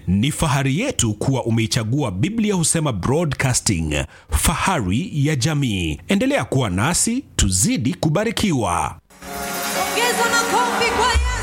Ni fahari yetu kuwa umeichagua Biblia Husema Broadcasting, fahari ya jamii. Endelea kuwa nasi, tuzidi kubarikiwa. Ongeza makofi kwa